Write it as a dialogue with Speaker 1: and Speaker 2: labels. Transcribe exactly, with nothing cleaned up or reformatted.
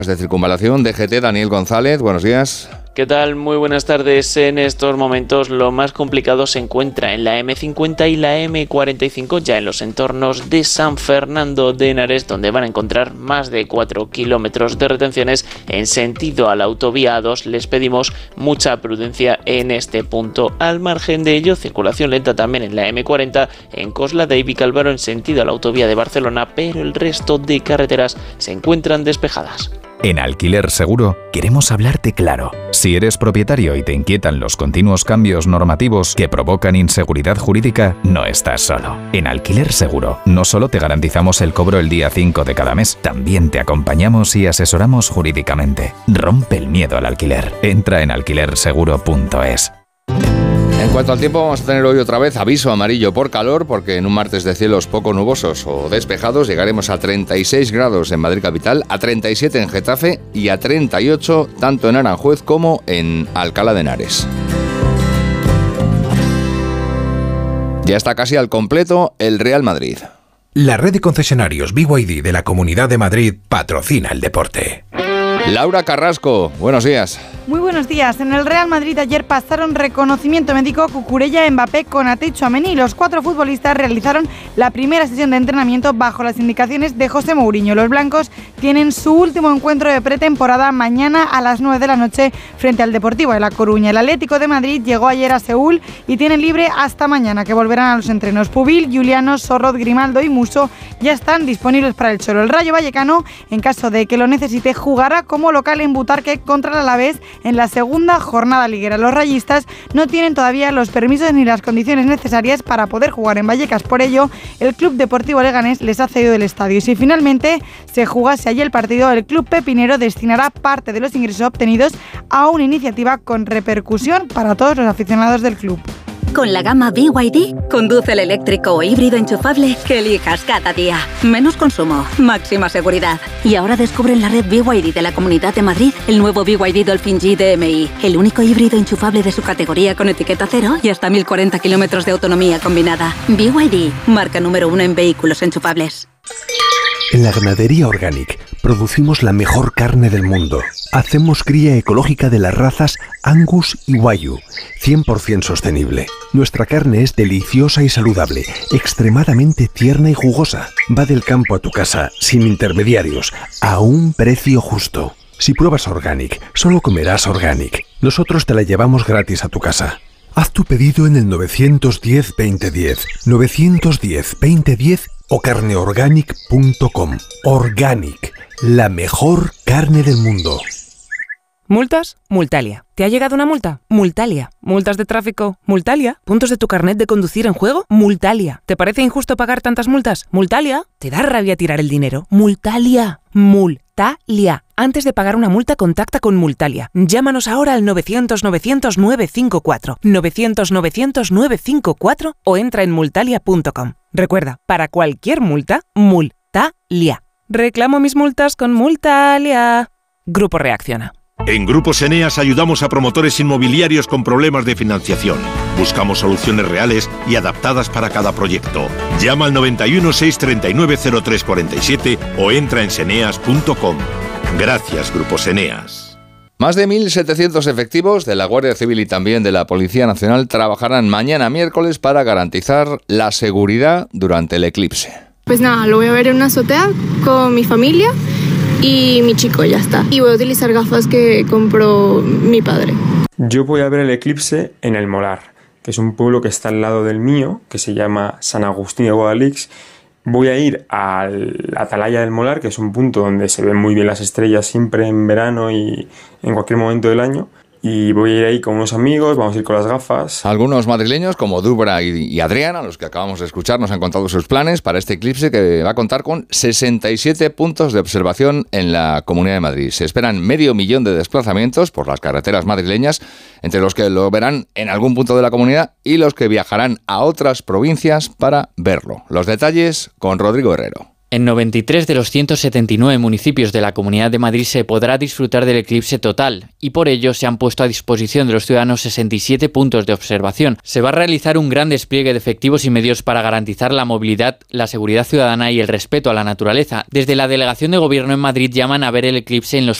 Speaker 1: De circunvalación, D G T, Daniel González, buenos días.
Speaker 2: ¿Qué tal? Muy buenas tardes. En estos momentos lo más complicado se encuentra en la eme cincuenta y la eme cuarenta y cinco, ya en los entornos de San Fernando de Henares, donde van a encontrar más de cuatro kilómetros de retenciones en sentido a la autovía A dos. Les pedimos mucha prudencia en este punto. Al margen de ello, circulación lenta también en la eme cuarenta, en Coslada y Vicálvaro en sentido a la autovía de Barcelona, pero el resto de carreteras se encuentran despejadas.
Speaker 3: En Alquiler Seguro queremos hablarte claro. Si eres propietario y te inquietan los continuos cambios normativos que provocan inseguridad jurídica, no estás solo. En Alquiler Seguro no solo te garantizamos el cobro el día cinco de cada mes, también te acompañamos y asesoramos jurídicamente. Rompe el miedo al alquiler. Entra en alquiler seguro punto es.
Speaker 1: En cuanto al tiempo, vamos a tener hoy otra vez aviso amarillo por calor, porque en un martes de cielos poco nubosos o despejados llegaremos a treinta y seis grados en Madrid capital, a treinta y siete en Getafe y a treinta y ocho tanto en Aranjuez como en Alcalá de Henares. Ya está casi al completo el Real Madrid.
Speaker 4: La red de concesionarios B Y D de la Comunidad de Madrid patrocina el deporte.
Speaker 1: Laura Carrasco, buenos días.
Speaker 5: Muy buenos días. En el Real Madrid ayer pasaron reconocimiento médico Cucurella, Mbappé, Konaté y Tchouaméni. Los cuatro futbolistas realizaron la primera sesión de entrenamiento bajo las indicaciones de José Mourinho. Los blancos tienen su último encuentro de pretemporada mañana a las nueve de la noche frente al Deportivo de La Coruña. El Atlético de Madrid llegó ayer a Seúl y tiene libre hasta mañana, que volverán a los entrenos. Pubil, Juliano, Sorroz, Grimaldo y Musso ya están disponibles para el Cholo. El Rayo Vallecano, en caso de que lo necesite, jugará como local en Butarque contra el Alavés en la segunda jornada liguera. Los rayistas no tienen todavía los permisos ni las condiciones necesarias para poder jugar en Vallecas. Por ello, el Club Deportivo Leganés les ha cedido el estadio. Y si finalmente se jugase allí el partido, el Club Pepinero destinará parte de los ingresos obtenidos a una iniciativa con repercusión para todos los aficionados del club.
Speaker 6: Con la gama B Y D, conduce el eléctrico o híbrido enchufable que elijas cada día. Menos consumo, máxima seguridad. Y ahora descubre en la red B Y D de la Comunidad de Madrid el nuevo B Y D Dolphin G D M I, el único híbrido enchufable de su categoría con etiqueta cero y hasta mil cuarenta kilómetros de autonomía combinada. B Y D, marca número uno en vehículos enchufables.
Speaker 7: En la Ganadería Organic producimos la mejor carne del mundo. Hacemos cría ecológica de las razas Angus y Wagyu, cien por ciento sostenible. Nuestra carne es deliciosa y saludable, extremadamente tierna y jugosa. Va del campo a tu casa, sin intermediarios, a un precio justo. Si pruebas Organic, solo comerás Organic. Nosotros te la llevamos gratis a tu casa. Haz tu pedido en el nueve uno cero, veinte diez, nueve uno cero, veinte diez o carneorganic punto com. Organic, la mejor carne del mundo.
Speaker 8: ¿Multas? Multalia. ¿Te ha llegado una multa? Multalia. ¿Multas de tráfico? Multalia. ¿Puntos de tu carnet de conducir en juego? Multalia. ¿Te parece injusto pagar tantas multas? Multalia. ¿Te da rabia tirar el dinero? Multalia. Multalia. Antes de pagar una multa, contacta con Multalia. Llámanos ahora al novecientos novecientos nueve cinco cuatro, novecientos novecientos nueve cinco cuatro o entra en multalia punto com. Recuerda, para cualquier multa, Multalia. Reclamo mis multas con Multalia. Grupo Reacciona.
Speaker 9: En Grupos Eneas ayudamos a promotores inmobiliarios con problemas de financiación. Buscamos soluciones reales y adaptadas para cada proyecto. Llama al noventa y uno, seiscientos treinta y nueve, cero tres cuarenta y siete o entra en seneas punto com. Gracias, Grupos Eneas.
Speaker 1: Más de mil setecientos efectivos de la Guardia Civil y también de la Policía Nacional trabajarán mañana miércoles para garantizar la seguridad durante el eclipse.
Speaker 10: Pues nada, lo voy a ver en una azotea con mi familia y mi chico, ya está. Y voy a utilizar gafas que compró mi padre.
Speaker 11: Yo voy a ver el eclipse en El Molar, que es un pueblo que está al lado del mío, que se llama San Agustín de Guadalix. Voy a ir a la Atalaya del Molar, que es un punto donde se ven muy bien las estrellas siempre en verano y en cualquier momento del año. Y voy a ir ahí con unos amigos, vamos a ir con las gafas.
Speaker 1: Algunos madrileños como Dubra y, y Adrián, a los que acabamos de escuchar, nos han contado sus planes para este eclipse que va a contar con sesenta y siete puntos de observación en la Comunidad de Madrid. Se esperan medio millón de desplazamientos por las carreteras madrileñas, entre los que lo verán en algún punto de la comunidad y los que viajarán a otras provincias para verlo. Los detalles con Rodrigo Herrero.
Speaker 12: En noventa y tres de los ciento setenta y nueve municipios de la Comunidad de Madrid se podrá disfrutar del eclipse total y por ello se han puesto a disposición de los ciudadanos sesenta y siete puntos de observación. Se va a realizar un gran despliegue de efectivos y medios para garantizar la movilidad, la seguridad ciudadana y el respeto a la naturaleza. Desde la Delegación de Gobierno en Madrid llaman a ver el eclipse en los